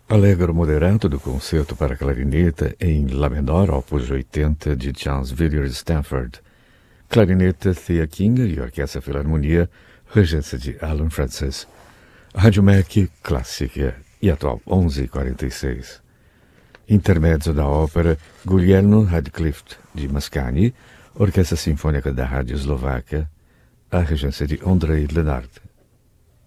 Allegro moderato do concerto para clarineta em Lá menor, opus 80 de Charles Villiers Stanford. Clarineta Thea King e Orquestra Filarmonia, regência de Alan Francis. Rádio MEC clássica e atual 11h46. Intermezzo da ópera Guglielmo Radcliffe de Mascagni, Orquestra Sinfônica da Rádio Eslovaca, a regência de Ondrej Lenart.